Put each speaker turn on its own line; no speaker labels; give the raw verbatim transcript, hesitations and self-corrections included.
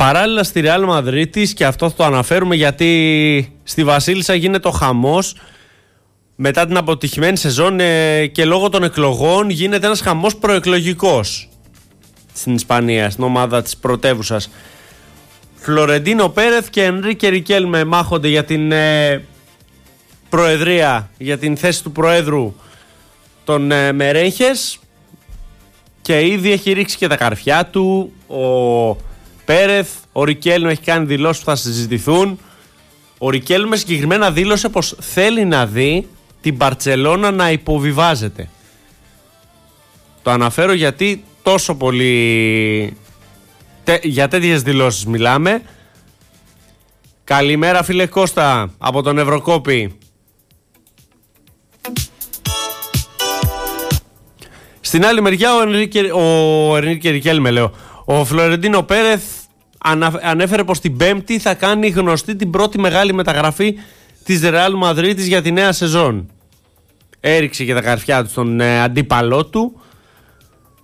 Παράλληλα στη Ρεάλ Μαδρίτης, και αυτό το αναφέρουμε γιατί στη Βασίλισσα γίνεται ο χαμός μετά την αποτυχημένη σεζόν ε, και λόγω των εκλογών γίνεται ένας χαμός προεκλογικός στην Ισπανία, στην ομάδα της πρωτεύουσας. Φλωρεντίνο Πέρεθ και Ενρίκε Ρικέλμε μάχονται για την ε, προεδρία, για την θέση του προέδρου των ε, Μερέχες, και ήδη έχει ρίξει και τα καρφιά του ο Πέρεθ. Ο Ρικέλμε έχει κάνει δηλώσεις που θα συζητηθούν. Ο Ρικέλμε συγκεκριμένα δήλωσε πως θέλει να δει την Μπαρτσελώνα να υποβιβάζεται. Το αναφέρω γιατί τόσο πολύ Τε, για τέτοιες δηλώσεις μιλάμε. Καλημέρα φίλε Κώστα από τον Ευρωκόπη. Στην άλλη μεριά ο Ενρίκε, ο Ενρίκε Ρικέλμε λέω, ο Φλωρεντίνο Πέρεθ ανα, ανέφερε πως την Πέμπτη θα κάνει γνωστή την πρώτη μεγάλη μεταγραφή της Ρεάλ Μαδρίτης για τη νέα σεζόν. Έριξε και τα καρφιά του στον ε, αντίπαλό του.